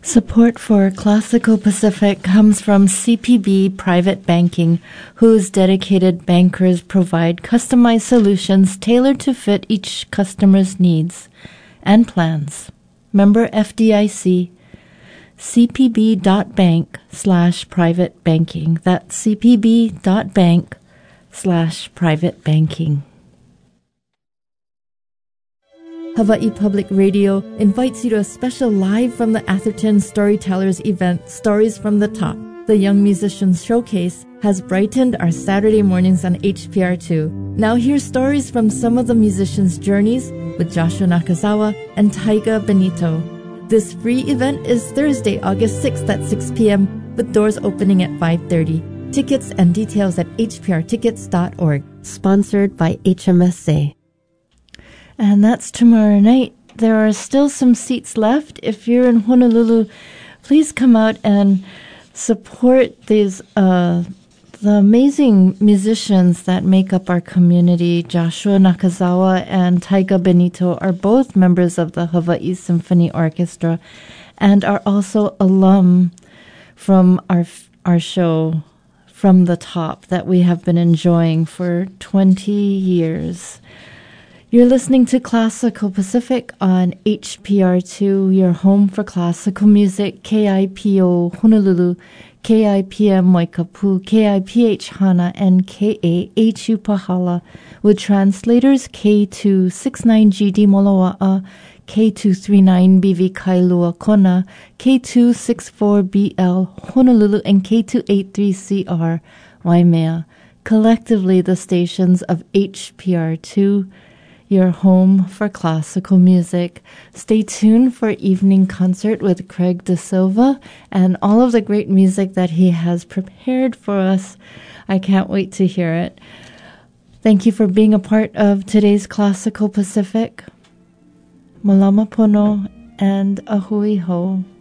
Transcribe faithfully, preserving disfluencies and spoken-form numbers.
Support for Classical Pacific comes from C P B Private Banking, whose dedicated bankers provide customized solutions tailored to fit each customer's needs and plans. Member F D I C, cpb.bank slash private banking. That's cpb.bank slash private banking. Hawaii Public Radio invites you to a special Live from the Atherton Storytellers event, Stories from the Top. The Young Musicians Showcase has brightened our Saturday mornings on H P R two. Now hear stories from some of the musicians' journeys with Joshua Nakazawa and Taiga Benito. This free event is Thursday, August sixth at six p.m. with doors opening at five thirty. Tickets and details at h p r tickets dot org. Sponsored by H M S A. And that's tomorrow night. There are still some seats left. If you're in Honolulu, please come out and support these uh, the amazing musicians that make up our community. Joshua Nakazawa and Taiga Benito are both members of the Hawaii Symphony Orchestra and are also alum from our our show From the Top that we have been enjoying for twenty years. You're listening to Classical Pacific on H P R two, your home for classical music, K I P O Honolulu, K I P M Waikapu, K I P H Hana, and K A H U Pahala, with translators K two sixty-nine G D Moloa'a, K two thirty-nine B V Kailua Kona, K two sixty-four B L Honolulu, and K two eighty-three C R Waimea. Collectively, the stations of H P R two, your home for classical music. Stay tuned for evening concert with Craig De Silva and all of the great music that he has prepared for us. I can't wait to hear it. Thank you for being a part of today's Classical Pacific. Malama pono and ahui ho.